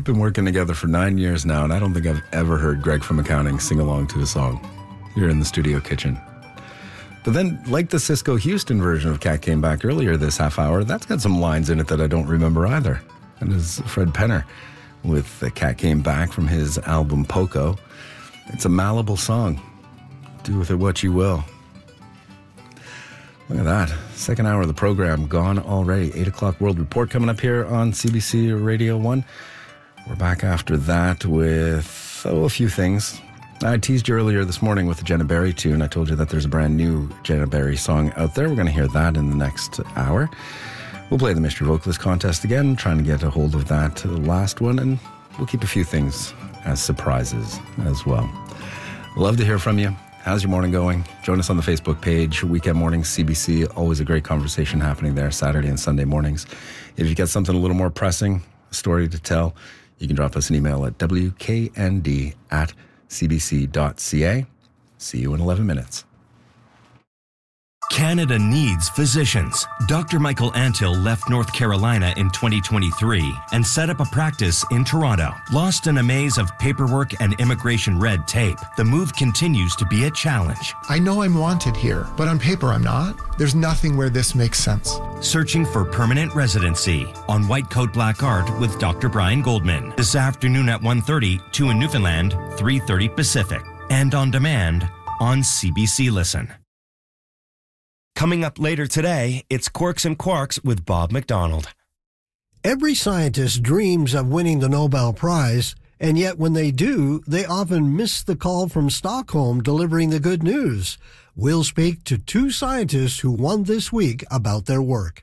been working together for 9 years now, and I don't think I've ever heard Greg from accounting sing along to a song here in the studio kitchen. But then, like the Cisco Houston version of Cat Came Back earlier this half hour, that's got some lines in it that I don't remember either. And is Fred Penner with The Cat Came Back from his album Poco. It's a malleable song. Do with it what you will. Look at that. Second hour of the program gone already. 8 o'clock World Report coming up here on CBC Radio 1. We're back after that with, a few things. I teased you earlier this morning with the Jenna Berry tune. I told you that there's a brand new Jenna Berry song out there. We're going to hear that in the next hour. We'll play the Mystery Vocalist Contest again, trying to get a hold of that last one, and we'll keep a few things as surprises as well. Love to hear from you. How's your morning going? Join us on the Facebook page, Weekend Mornings CBC. Always a great conversation happening there, Saturday and Sunday mornings. If you get something a little more pressing, a story to tell, you can drop us an email at wknd@cbc.ca. See you in 11 minutes. Canada needs physicians. Dr. Michael Antill left North Carolina in 2023 and set up a practice in Toronto. Lost in a maze of paperwork and immigration red tape, the move continues to be a challenge. I know I'm wanted here, but on paper I'm not. There's nothing where this makes sense. Searching for permanent residency on White Coat Black Art with Dr. Brian Goldman. This afternoon at 1:30, 2 in Newfoundland, 3:30 Pacific. And on demand on CBC Listen. Coming up later today, it's Quirks and Quarks with Bob McDonald. Every scientist dreams of winning the Nobel Prize, and yet when they do, they often miss the call from Stockholm delivering the good news. We'll speak to two scientists who won this week about their work.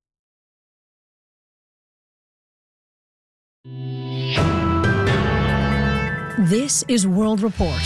This is World Report.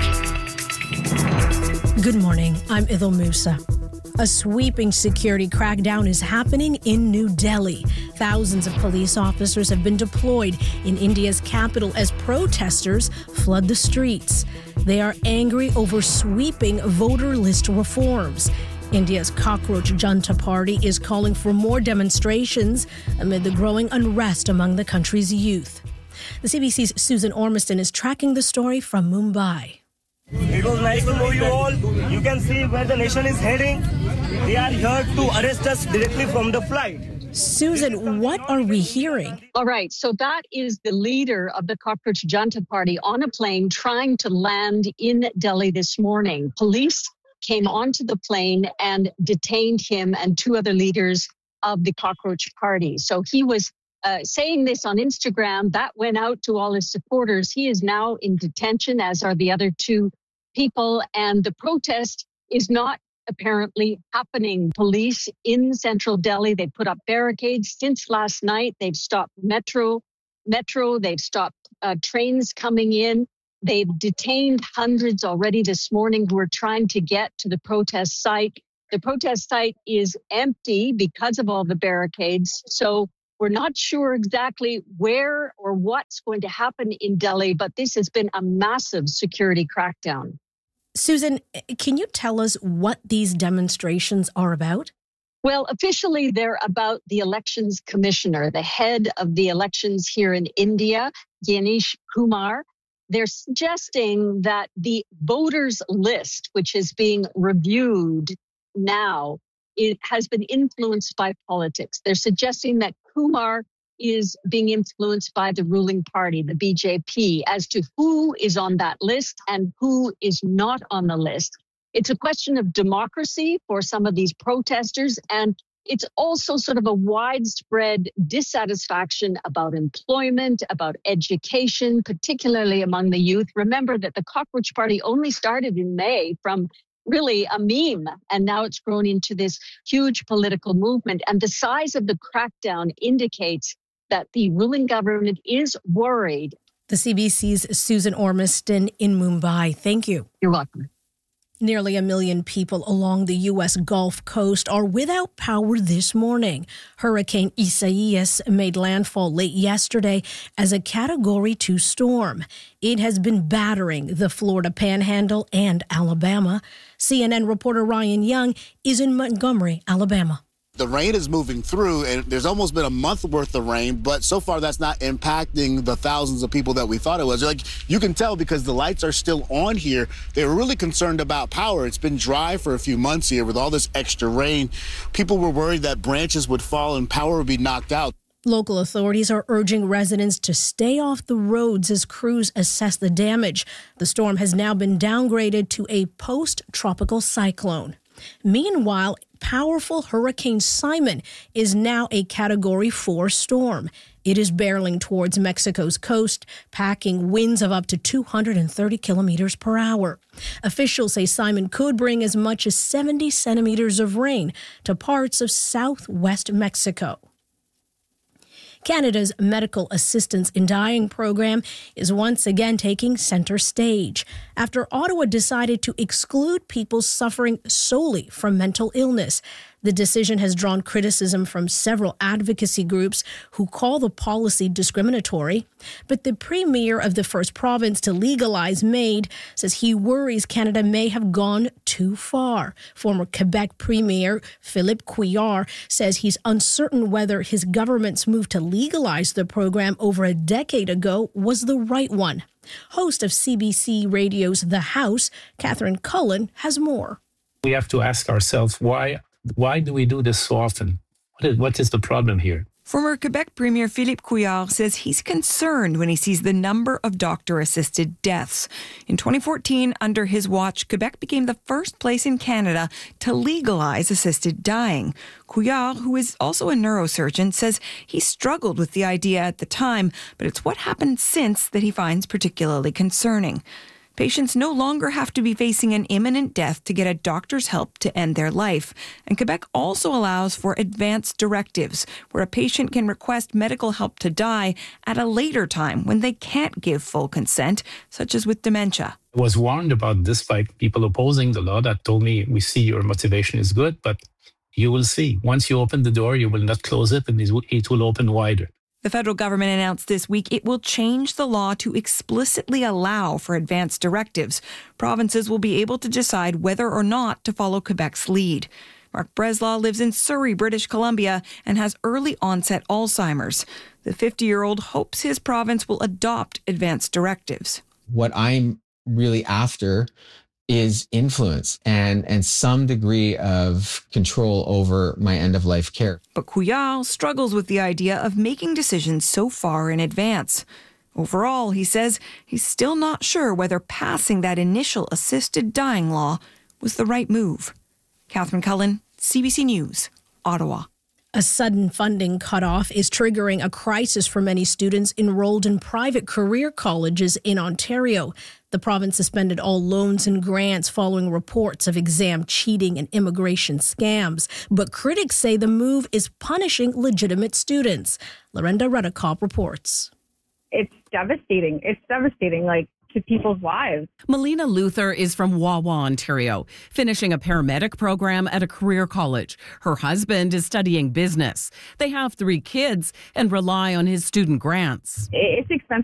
Good morning, I'm Idil Musa. A sweeping security crackdown is happening in New Delhi. Thousands of police officers have been deployed in India's capital as protesters flood the streets. They are angry over sweeping voter list reforms. India's Cockroach Junta Party is calling for more demonstrations amid the growing unrest among the country's youth. The CBC's Susan Ormiston is tracking the story from Mumbai. It was nice to know you all. You can see where the nation is heading. They are here to arrest us directly from the flight. Susan, what are we hearing? All right, so that is the leader of the Cockroach Junta Party on a plane trying to land in Delhi this morning. Police came onto the plane and detained him and two other leaders of the Cockroach Party. So he was saying this on Instagram. That went out to all his supporters. He is now in detention, as are the other two people. And the protest is not apparently happening. Police in central Delhi, they put up barricades since last night. They've stopped metro. They've stopped trains coming in. They've detained hundreds already this morning who are trying to get to the protest site. The protest site is empty because of all the barricades. So we're not sure exactly where or what's going to happen in Delhi, but this has been a massive security crackdown. Susan, can you tell us what these demonstrations are about? Well, officially, they're about the elections commissioner, the head of the elections here in India, Ganesh Kumar. They're suggesting that the voters list, which is being reviewed now, it has been influenced by politics. They're suggesting that Kumar is being influenced by the ruling party, the BJP, as to who is on that list and who is not on the list. It's a question of democracy for some of these protesters, and it's also sort of a widespread dissatisfaction about employment, about education, particularly among the youth. Remember that the Cockroach Party only started in May from really a meme, and now it's grown into this huge political movement. And the size of the crackdown indicates that the ruling government is worried. The CBC's Susan Ormiston in Mumbai. Thank you. You're welcome. Nearly 1 million people along the U.S. Gulf Coast are without power this morning. Hurricane Isaias made landfall late yesterday as a Category 2 storm. It has been battering the Florida Panhandle and Alabama. CNN reporter Ryan Young is in Montgomery, Alabama. The rain is moving through, and there's almost been a month worth of rain, but so far that's not impacting the thousands of people that we thought it was. Like, you can tell because the lights are still on here. They were really concerned about power. It's been dry for a few months here with all this extra rain. People were worried that branches would fall and power would be knocked out. Local authorities are urging residents to stay off the roads as crews assess the damage. The storm has now been downgraded to a post-tropical cyclone. Meanwhile, powerful Hurricane Simon is now a Category 4 storm. It is barreling towards Mexico's coast, packing winds of up to 230 kilometers per hour. Officials say Simon could bring as much as 70 centimeters of rain to parts of southwest Mexico. Canada's Medical Assistance in Dying program is once again taking center stage after Ottawa decided to exclude people suffering solely from mental illness. The decision has drawn criticism from several advocacy groups who call the policy discriminatory. But the premier of the first province to legalize MAID says he worries Canada may have gone too far. Former Quebec Premier Philippe Couillard says he's uncertain whether his government's move to legalize the program over a decade ago was the right one. Host of CBC Radio's The House, Catherine Cullen, has more. We have to ask ourselves, why do we do this so often? What is the problem here? Former Quebec Premier Philippe Couillard says he's concerned when he sees the number of doctor-assisted deaths. In 2014, under his watch, Quebec became the first place in Canada to legalize assisted dying. Couillard, who is also a neurosurgeon, says he struggled with the idea at the time, but it's what happened since that he finds particularly concerning. Patients no longer have to be facing an imminent death to get a doctor's help to end their life. And Quebec also allows for advance directives, where a patient can request medical help to die at a later time when they can't give full consent, such as with dementia. I was warned about this by people opposing the law that told me, we see your motivation is good, but you will see. Once you open the door, you will not close it, and it will open wider. The federal government announced this week it will change the law to explicitly allow for advance directives. Provinces will be able to decide whether or not to follow Quebec's lead. Mark Breslaw lives in Surrey, British Columbia, and has early onset Alzheimer's. The 50-year-old hopes his province will adopt advance directives. What I'm really after is influence and some degree of control over my end-of-life care. But Couillard struggles with the idea of making decisions so far in advance. Overall, he says he's still not sure whether passing that initial assisted dying law was the right move. Catherine Cullen, CBC News, Ottawa. A sudden funding cutoff is triggering a crisis for many students enrolled in private career colleges in Ontario. The province suspended all loans and grants following reports of exam cheating and immigration scams. But critics say the move is punishing legitimate students. Lorenda Redekop reports. It's devastating. It's devastating, to people's lives. Melina Luther is from Wawa, Ontario, finishing a paramedic program at a career college. Her husband is studying business. They have 3 kids and rely on his student grants. It's expensive